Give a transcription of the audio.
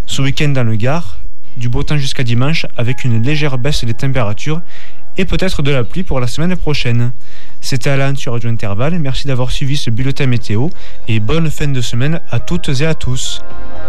Ce week-end dans le Gard, du beau temps jusqu'à dimanche avec une légère baisse des températures et peut-être de la pluie pour la semaine prochaine. C'était Alain sur Radio Intervalle. Merci d'avoir suivi ce bulletin météo et bonne fin de semaine à toutes et à tous.